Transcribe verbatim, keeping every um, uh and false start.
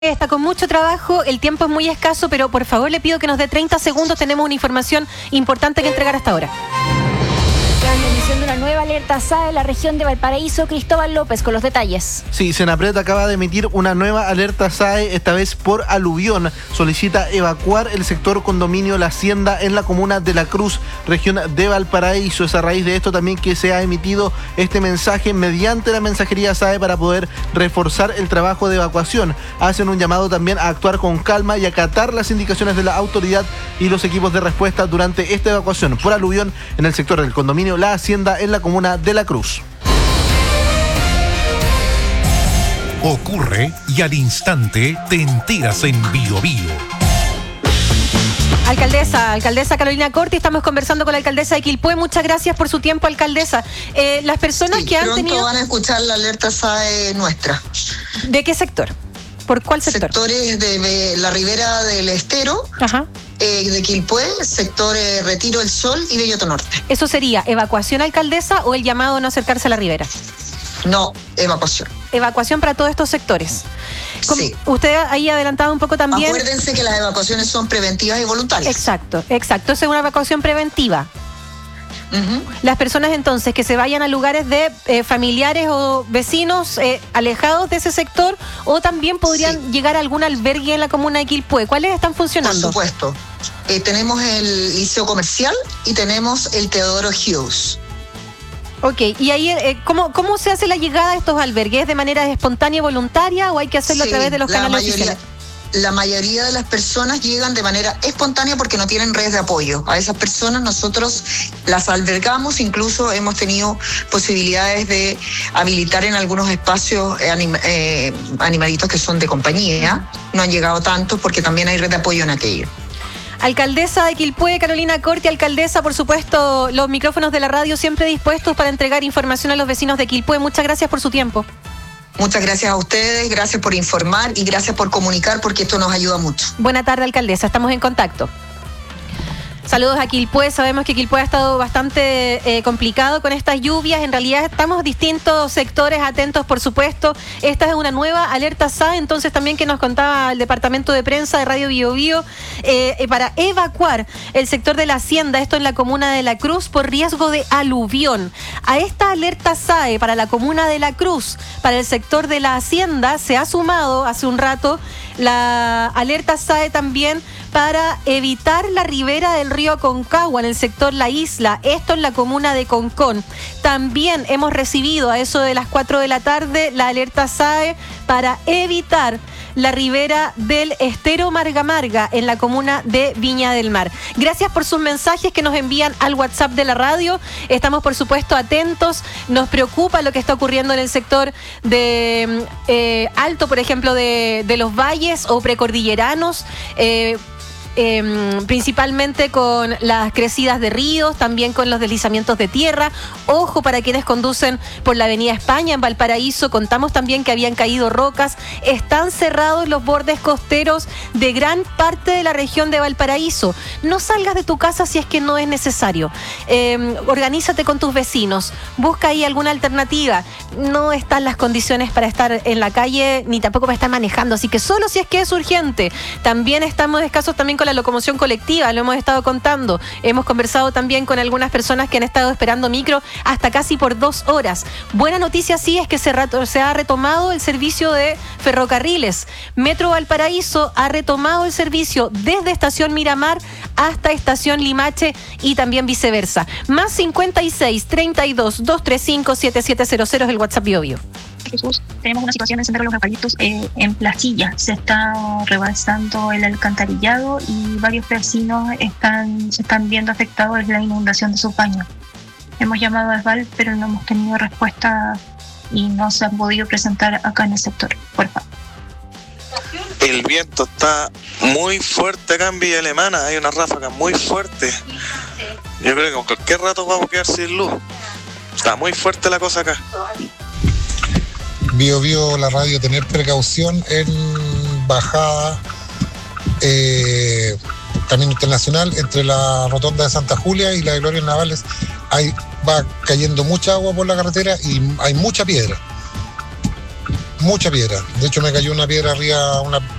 Está con mucho trabajo, el tiempo es muy escaso, pero por favor le pido que nos dé treinta segundos, tenemos una información importante que entregar hasta ahora. La emisión de una nueva alerta S A E en la región de Valparaíso. Cristóbal López con los detalles. Sí, Senapred acaba de emitir una nueva alerta S A E, esta vez por aluvión. Solicita evacuar el sector condominio La Hacienda en la comuna de La Cruz, región de Valparaíso. Es a raíz de esto también que se ha emitido este mensaje mediante la mensajería S A E para poder reforzar el trabajo de evacuación. Hacen un llamado también a actuar con calma y acatar las indicaciones de la autoridad y los equipos de respuesta durante esta evacuación por aluvión en el sector del condominio La Hacienda en la comuna de La Cruz. Ocurre y al instante te enteras en Bio Bio. Alcaldesa, alcaldesa Carolina Corti, estamos conversando con la alcaldesa de Quilpué. Muchas gracias por su tiempo, alcaldesa. Eh, las personas sí, que han pronto tenido... van a escuchar la alerta S A E nuestra. ¿De qué sector? ¿Por cuál sector? Sectores de la ribera del Estero, Ajá. Eh, de Quilpué, sector eh, Retiro del Sol y Belloto Norte. ¿Eso sería evacuación, alcaldesa, o el llamado a no acercarse a la ribera? No, evacuación. Evacuación para todos estos sectores. Sí. Usted ahí ha adelantado un poco también... Acuérdense que las evacuaciones son preventivas y voluntarias. Exacto, exacto. Es una evacuación preventiva. Uh-huh. Las personas entonces que se vayan a lugares de eh, familiares o vecinos eh, alejados de ese sector, o también podrían sí. llegar a algún albergue en la comuna de Quilpué. ¿Cuáles están funcionando? Por supuesto. Eh, tenemos el Liceo Comercial y tenemos el Teodoro Hughes. Ok, y ahí, eh, ¿cómo, ¿cómo se hace la llegada a estos albergues? ¿De manera espontánea y voluntaria o hay que hacerlo sí, a través de los canales mayoría, oficiales? La mayoría de las personas llegan de manera espontánea porque no tienen redes de apoyo. A esas personas nosotros las albergamos, incluso hemos tenido posibilidades de habilitar en algunos espacios eh, anim, eh, animalitos que son de compañía. No han llegado tantos porque también hay red de apoyo en aquello. Alcaldesa de Quilpué, Carolina Corti, alcaldesa, por supuesto, los micrófonos de la radio siempre dispuestos para entregar información a los vecinos de Quilpué. Muchas gracias por su tiempo. Muchas gracias a ustedes, gracias por informar y gracias por comunicar porque esto nos ayuda mucho. Buena tarde, alcaldesa, estamos en contacto. Saludos a Quilpué, sabemos que Quilpué ha estado bastante eh, complicado con estas lluvias, en realidad estamos distintos sectores atentos, por supuesto. Esta es una nueva alerta S A E, entonces también que nos contaba el departamento de prensa de Radio Bio Bio, eh, para evacuar el sector de La Hacienda, esto en la comuna de La Cruz, por riesgo de aluvión. A esta alerta S A E para la comuna de La Cruz, para el sector de La Hacienda, se ha sumado hace un rato la alerta S A E también para evitar la ribera del río Aconcagua en el sector La Isla, esto en la comuna de Concón. También hemos recibido a eso de las cuatro de la tarde la alerta S A E para evitar la ribera del Estero Marga Marga en la comuna de Viña del Mar. Gracias por sus mensajes que nos envían al WhatsApp de la radio. Estamos, por supuesto, atentos. Nos preocupa lo que está ocurriendo en el sector de eh, Alto, por ejemplo, de, de los valles o precordilleranos. Eh, Eh, principalmente con las crecidas de ríos, también con los deslizamientos de tierra. Ojo para quienes conducen por la avenida España en Valparaíso, contamos también que habían caído rocas. Están cerrados los bordes costeros de gran parte de la región de Valparaíso. No salgas de tu casa si es que no es necesario. Eh, organízate con tus vecinos, busca ahí alguna alternativa. No están las condiciones para estar en la calle ni tampoco para estar manejando, así que solo si es que es urgente. También estamos escasos también con la locomoción colectiva, lo hemos estado contando. Hemos conversado también con algunas personas que han estado esperando micro hasta casi por dos horas. Buena noticia sí es que se, se ha retomado el servicio de ferrocarriles. Metro Valparaíso ha retomado el servicio desde Estación Miramar hasta Estación Limache y también viceversa. Más cincuenta y seis, treinta y dos, doscientos treinta y cinco, setenta y siete cero cero es el WhatsApp Bio Bio. Jesús, tenemos una situación en Sendero Los Rafaelitos eh, en Placilla. Se está rebalsando el alcantarillado y varios vecinos están se están viendo afectados por la inundación de sus baños. Hemos llamado a Asval, pero no hemos tenido respuesta y no se han podido presentar acá en el sector. Por favor. El viento está muy fuerte acá en Villa Alemana, hay una ráfaga muy fuerte. Yo creo que con cualquier rato vamos a quedar sin luz. Está muy fuerte la cosa acá. Bio Bio, la radio, tener precaución en bajada, eh, Camino Internacional, entre la rotonda de Santa Julia y la de Gloria Navales, hay, va cayendo mucha agua por la carretera y hay mucha piedra. mucha piedra. De hecho, me cayó una piedra arriba, una